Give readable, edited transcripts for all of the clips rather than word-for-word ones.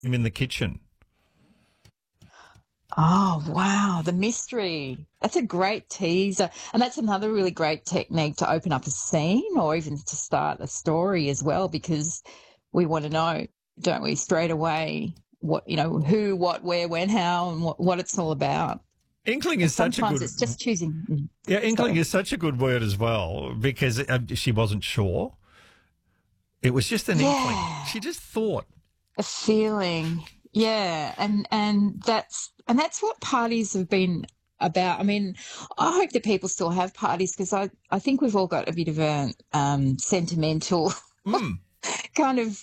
him in the kitchen. Oh, wow. The mystery. That's a great teaser. And that's another really great technique to open up a scene or even to start a story as well, because we want to know, don't we, straight away what, who, what, where, when, how, and what it's all about. Inkling is such a good... Sometimes it's just choosing. Yeah, inkling is such a good word as well, because she wasn't sure. It was just an inkling. She just thought. A feeling. Yeah. And that's what parties have been about. I mean, I hope that people still have parties, because I think we've all got a bit of a sentimental kind of,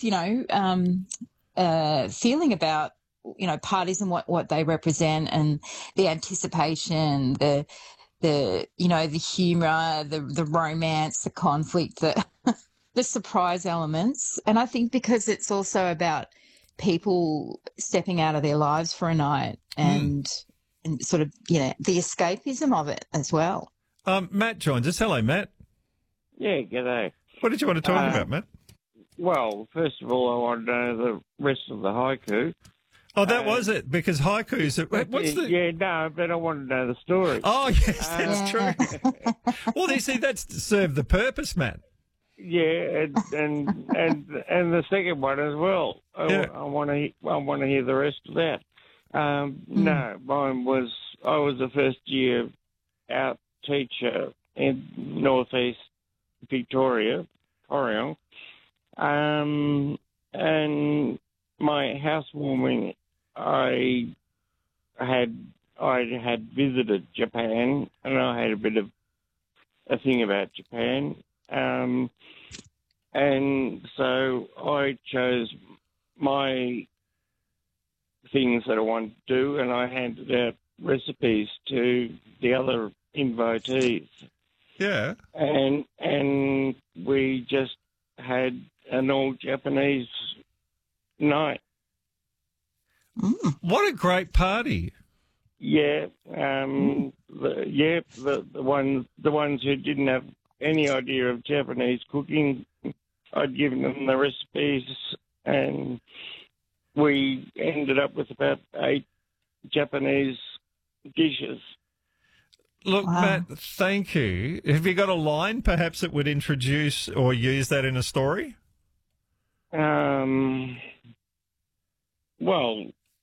feeling about, parties and what they represent, and the anticipation, the humour, the romance, the conflict, the surprise elements. And I think because it's also about people stepping out of their lives for a night and sort of, the escapism of it as well. Matt joins us. Hello, Matt. Yeah, g'day. What did you want to talk about, Matt? Well, first of all, I want to know the rest of the haiku. Oh, that was it, because haikus... Yeah, no, but I want to know the story. Oh, yes, that's true. Well, you see, that's served the purpose, Matt. Yeah, and the second one as well. I want to hear the rest of that. No, mine was, I was a first year out teacher in northeast Victoria, Corryong, and my housewarming, I had visited Japan, and I had a bit of a thing about Japan. And so I chose my things that I wanted to do, and I handed out recipes to the other invitees. Yeah. And we just had an all-Japanese night. What a great party. Yeah. The ones who didn't have any idea of Japanese cooking, I'd given them the recipes, and we ended up with about 8 Japanese dishes. Look, Matt, thank you. Have you got a line, perhaps, that would introduce or use that in a story? Well,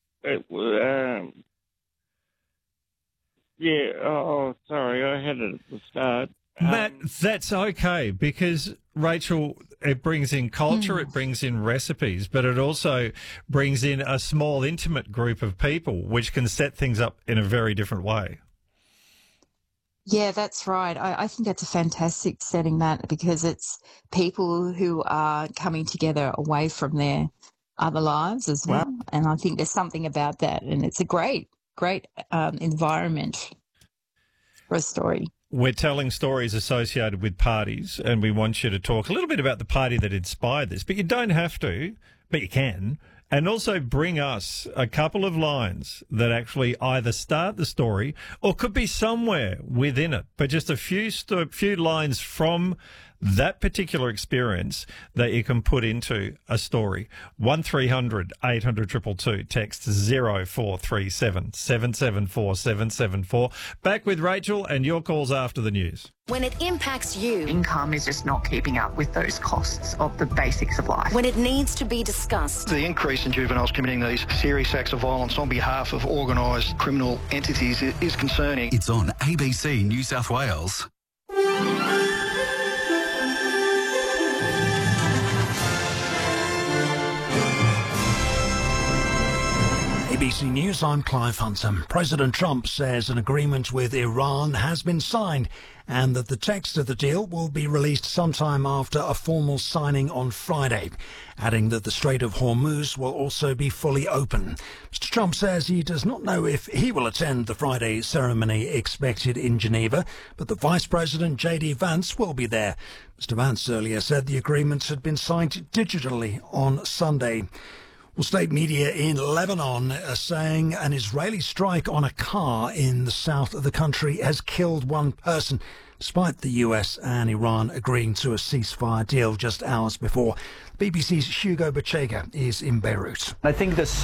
yeah. Oh, sorry, I had it at the start. Matt, that's okay, because, Rachel, it brings in culture, it brings in recipes, but it also brings in a small, intimate group of people, which can set things up in a very different way. Yeah, that's right. I think that's a fantastic setting, that, because it's people who are coming together away from their other lives as well. And I think there's something about that, and it's a great environment for a story. We're telling stories associated with parties, and we want you to talk a little bit about the party that inspired this. But you don't have to, but you can. And also bring us a couple of lines that actually either start the story or could be somewhere within it, but just a few lines from that particular experience that you can put into a story. 1300 800 222, text 0437 774 774. Back with Rachel and your calls after the news. When it impacts you, income is just not keeping up with those costs of the basics of life. when it needs to be discussed, The increase in juveniles committing these serious acts of violence on behalf of organised criminal entities is concerning. It's on ABC New South Wales. ABC News, I'm Clive Hunter. President Trump says an agreement with Iran has been signed and that the text of the deal will be released sometime after a formal signing on Friday, adding that the Strait of Hormuz will also be fully open. Mr. Trump says he does not know if he will attend the Friday ceremony expected in Geneva, but that Vice President J.D. Vance will be there. Mr. Vance earlier said the agreement had been signed digitally on Sunday. Well, state media in Lebanon are saying an Israeli strike on a car in the south of the country has killed one person, despite the US and Iran agreeing to a ceasefire deal just hours before. BBC's Hugo Bachega is in Beirut. I think the